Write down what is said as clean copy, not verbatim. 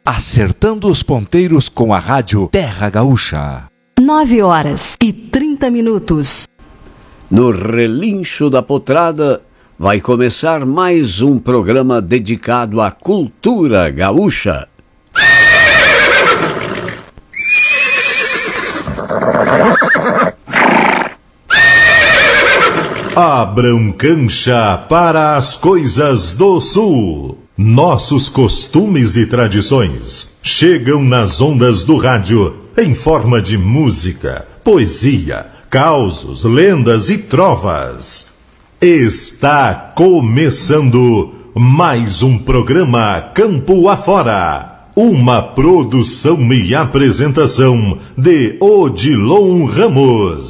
acertando os ponteiros com a rádio Terra Gaúcha. 9h30. No relincho da potrada vai começar mais um programa dedicado à cultura gaúcha. Abram cancha para as coisas do Sul. Nossos costumes e tradições chegam nas ondas do rádio em forma de música, poesia, causos, lendas e trovas. Está começando mais um programa Campo Afora, uma produção e apresentação de Odilon Ramos.